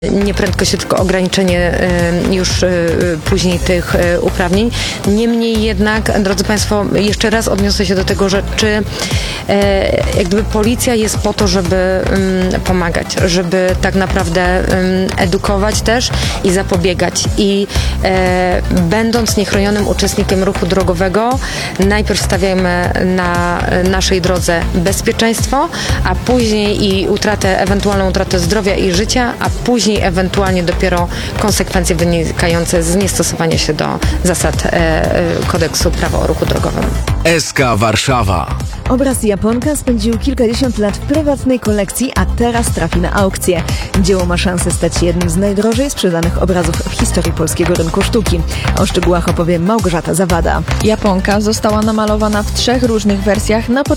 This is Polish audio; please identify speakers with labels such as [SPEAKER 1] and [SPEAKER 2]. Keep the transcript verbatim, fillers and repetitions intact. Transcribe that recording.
[SPEAKER 1] Nie prędkość, tylko ograniczenie już później tych uprawnień. Niemniej jednak, drodzy Państwo, jeszcze raz odniosę się do tego, że czy jak gdyby policja jest po to, żeby pomagać, żeby tak naprawdę edukować też i zapobiegać. I będąc niechronionym uczestnikiem ruchu drogowego, najpierw stawiajmy na naszej drodze bezpieczeństwo, a później i utratę, ewentualną utratę zdrowia i życia, a później ewentualnie dopiero konsekwencje wynikające z niestosowania się do zasad e, e, kodeksu prawa o ruchu drogowym.
[SPEAKER 2] S K Warszawa.
[SPEAKER 3] Obraz Japonka spędził kilkadziesiąt lat w prywatnej kolekcji, a teraz trafi na aukcję. Dzieło ma szansę stać się jednym z najdrożej sprzedanych obrazów w historii polskiego rynku sztuki. O szczegółach opowie Małgorzata Zawada.
[SPEAKER 4] Japonka została namalowana w trzech różnych wersjach na